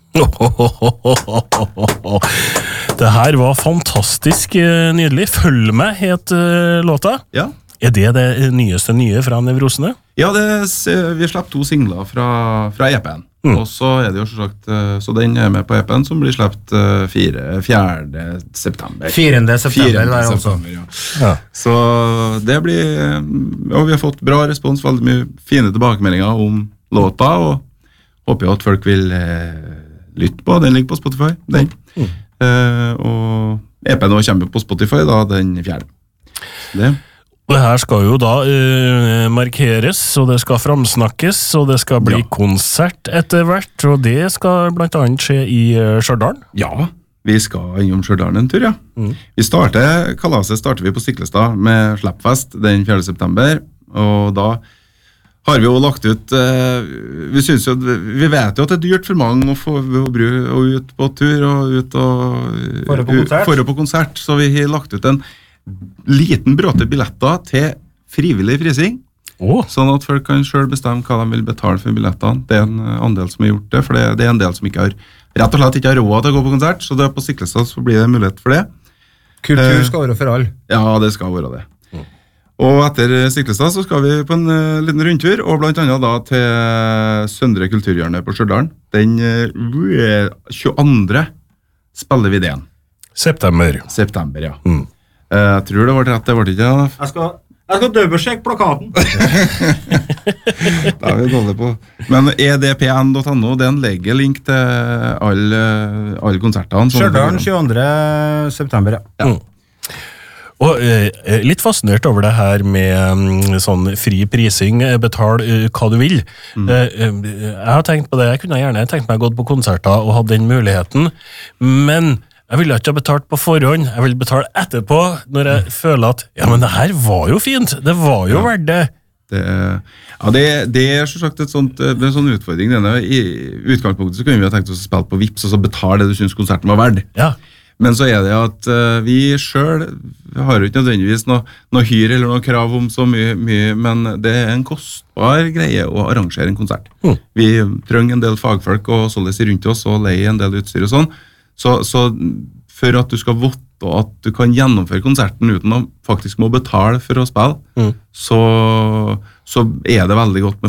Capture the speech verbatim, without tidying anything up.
Det her var fantastisk nydelig. Følg meg, het låta. Ja. Er det det nyeste nye fra Nevrosene? Ja, det, vi slapp to singler fra, fra E P-en. Mm. Og så er det jo sagt, så den er med på E P-en som blir slapt fjerde september. fjerde september der altså. Ja. Ja. Så det blir, og vi har fått bra respons, veldig mye fine tilbakemeldinger om låta, og håper jo at folk vil eh, lytte på. Den ligger på Spotify, den. Mm. Eh, og E P-en kommer på Spotify da, den fjerde. Det. Og det her skal jo da uh, markeres, og det skal framsnakkes, og det skal bli ja. konsert etter hvert, og det skal blant annet skje i uh, Stjørdalen. Ja, vi skal innom Stjørdalen en tur, ja. Mm. Vi starter, kalaset starter vi på Stiklestad med Sleppfest den fjerde september, og da har vi jo lagt ut, uh, vi synes jo, vi vet jo at det er dyrt for mange å få å ut på tur og ut og for på konsert. For på konsert, så vi har lagt ut en liten bråte billetter til frivillig frising, oh. sånn at folk kan selv bestemme hva de vil betale for billettene. Det er en andel som har gjort det, for det, det er en del som ikke har, rett og slett ikke har råd til å gå på konsert, så det er på Stiklestad så blir det mulighet for det. Kultur skal være for alle. Ja, det skal være det. Mm. Og etter Stiklestad så skal vi på en uh, liten rundtur, og blant annet da til Søndre Kulturhjørne på Stjørdalen. Den uh, tjueandre spiller vi det igjen. September. September, ja. Mm. Jeg tror det var rett, det var ikke det. Jeg skal, jeg skal dobbeltsjekke plakaten. Da er vi dårlig på. Men e d p n punktum n o, den legger link til alle, alle konsertene. Stjørdalen tjueandre september, ja. ja. Mm. Og eh, litt fascinert over det her med um, sånn fri prising, betal uh, hva du vil. Mm. Eh, jeg har tenkt på det, jeg kunne gjerne tenkt meg å gå på konserter og ha den muligheten, men jeg ville ikke ha betalt på forhånd, jeg ville betale etterpå, når jeg mm. føler at, ja, men det her var jo fint, det var jo ja. verdt det. Det, ja, det, det er så sagt et sånt, det er en sånn utfordring. Denne. I utgangspunktet så kunne vi ha tenkt oss å spille på Vips, og så betale det du synes konserten var verdt. Ja. Men så er det at uh, vi selv har jo ikke nødvendigvis noe, noe hyr eller noe krav om så mye, mye, men det er en kostbar greie å arrangere en konsert. Mm. Vi trenger en del fagfolk og således rundt oss, og leie en del utstyr og sånn. Så, så for at du skal votte og at du kan gjennomføre konserten uten å faktisk må betale for å spille, mm. så, så er det veldig godt med